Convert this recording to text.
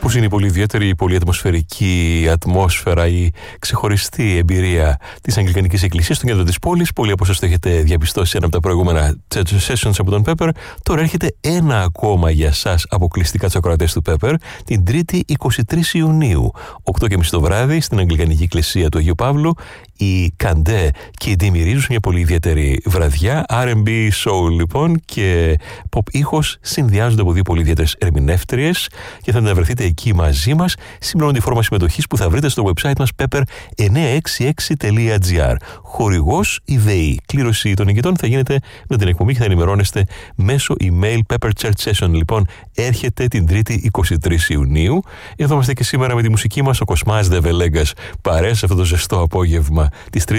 Πώς είναι η πολύ ιδιαίτερη, η πολύ ατμοσφαιρική ατμόσφαιρα, η ξεχωριστή εμπειρία της Αγγλικανικής Εκκλησίας στο κέντρο της πόλης. Πολλοί από εσάς το έχετε διαπιστώσει σε ένα από τα προηγούμενα sessions από τον Pepper. Τώρα έρχεται ένα ακόμα για σας αποκλειστικά τους ακροατές του Pepper, την 3η 23 Ιουνίου, 8:30 το βράδυ, στην Αγγλικανική Εκκλησία του Αγίου Παύλου. Η Καντέ και η Ντίμη Ρίζους, μια πολύ ιδιαίτερη βραδιά. R&B, soul λοιπόν και pop ήχος συνδυάζονται από δύο πολύ ιδιαίτερες ερμηνεύτριες και θα να βρεθείτε εκεί μαζί μας. Συμπληρώνει τη φόρμα συμμετοχής που θα βρείτε στο website μας pepper966.gr. Χορηγός η ΔΕΗ. Κλήρωση των νικητών θα γίνεται με την εκπομπή και θα ενημερώνεστε μέσω email. Pepper Church Session λοιπόν έρχεται την 3η 23 Ιουνίου. Εδώ είμαστε και σήμερα με τη μουσική μας, ο Κοσμάς Δεβελέγκας, παρέα σε αυτό το ζεστό απόγευμα της